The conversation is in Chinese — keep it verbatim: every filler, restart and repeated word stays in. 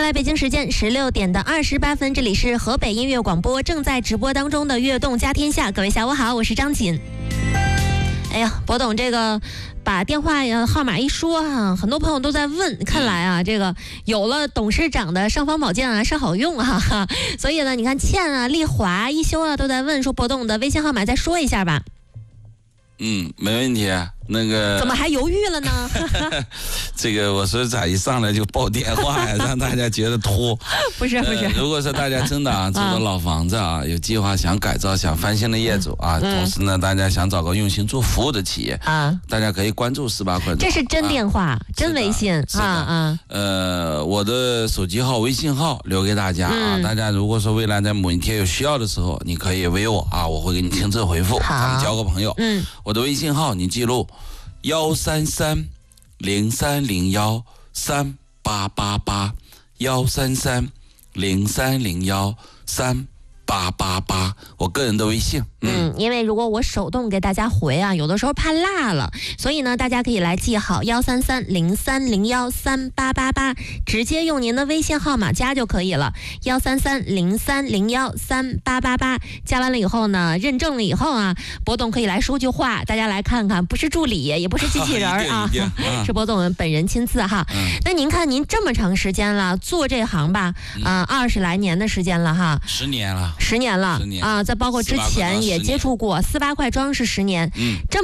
来北京时间十六点的二十八分，这里是河北音乐广播正在直播当中的悦动家天下，各位下午好，我是张锦。哎呀，博董这个把电话号码一说啊，很多朋友都在问，看来啊，这个有了董事长的尚方宝剑啊是好用啊，哈，所以呢，你看倩啊、丽华、一休啊都在问说博董的微信号码再说一下吧。 嗯，没问题。那个怎么还犹豫了呢？ 这个我说咋一上来就报电话呀，让大家觉得拖。 不是不是、呃， 如果说大家真的啊住的老房子啊，有计划想改造、想翻新的业主啊，嗯、同时呢，大家想找个用心做服务的企业啊，大家可以关注十八块。 这是真电话、啊、真微信啊啊。 呃，我的手机号、微信号留给大家啊，嗯、大家如果说未来在某一天有需要的时候，你可以微我啊，我会给你亲自回复，咱们交个朋友。嗯，我的微信号你记录。幺三三零三零幺三八八八，幺三三零三零幺三八八八，我个人的微信。 嗯，因为如果我手动给大家回啊，有的时候怕落了，所以呢，大家可以来记好幺三三零三零幺三八八八，直接用您的微信号码加就可以了。幺三三零三零幺三八八八，加完了以后呢，认证了以后啊，博董可以来说句话，大家来看看，不是助理，也不是机器人啊，是博董本人亲自哈。嗯、那您看，您这么长时间了，做这行吧，啊、呃，二十来年的时间了哈， 十年了。 十年了啊！再包括之前也接触过四八块装是十年，嗯，这么。